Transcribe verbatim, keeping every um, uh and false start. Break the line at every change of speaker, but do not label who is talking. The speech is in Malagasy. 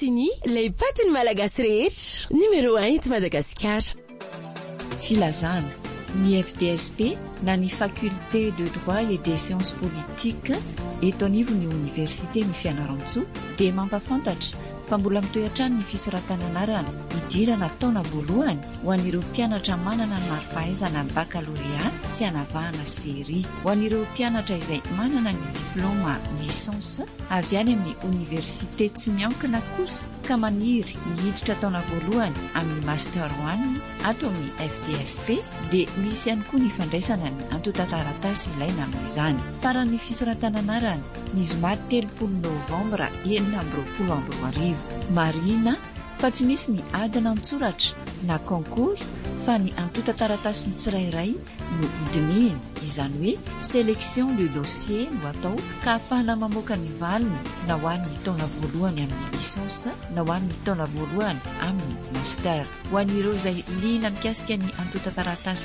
Fini, lay patin'ny malagasy rehetra. Numéro un eto Madagasikara.
Filazana ny F D S P na ny faculté de droit et des sciences politiques eto anivon'ny université ny Fianarantsoa dia mampafantatra fa mbola mitoetrany ny fisoratananarana idirana taona voalohany ho an'ireo mpianatra manana ny mari-pahaizana ny baccalauréat tsy hanavahana série. Ho an'ireo mpianatra izay manana ny diplôma licence avy any amin'ny université tsy miankina kosa ka maniry hiditra taona voalohany amin'ny master one ato amin'ny F D S P dia misy ihany koa ny fandraisana ny antota-taratasy ilaina amin'izany. Faran'ny fisoratananarana ny zoma telopolo novambra enina amby roapolo amby roa arivo. Marina fa tsy misy ny adina antsoratra na concours fa ny antota-taratasy ny tsirairay no dinihina, izany hoe sélection de dossier no atao ka ahafahana mamoaka ny valiny na ho an'ny taona voalohany amin'ny licence na ho an'ny taona voalohany amin'ny master. Ho an'ireo izay liana mikasika ny antota-taratasy